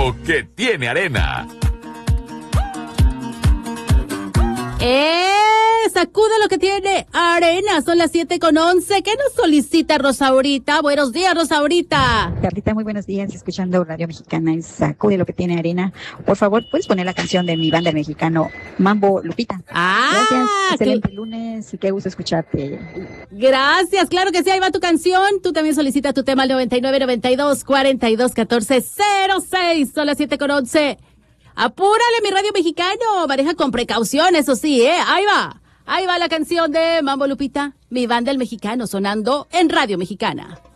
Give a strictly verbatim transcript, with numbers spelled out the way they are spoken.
lo que tiene arena. ¡Eh! Sacude lo que tiene arena. Son las siete con once. ¿Qué nos solicita Rosaurita? Buenos días, Rosaurita. Carlita, muy buenos días. Escuchando Radio Mexicana y Sacude lo que tiene arena. Por favor, ¿puedes poner la canción de mi banda el mexicano Mambo Lupita? Ah, gracias. Excelente cl- lunes. Qué gusto escucharte. Gracias, claro que sí, ahí va tu canción. Tú también solicita tu tema al noventa y nueve, noventa y dos, cuarenta y dos, catorce, cero seis. Son las siete con once. Apúrale, mi Radio Mexicano. Maneja con precaución, eso sí, ¿eh? Ahí va. Ahí va la canción de Mambo Lupita, mi banda el mexicano, sonando en Radio Mexicana.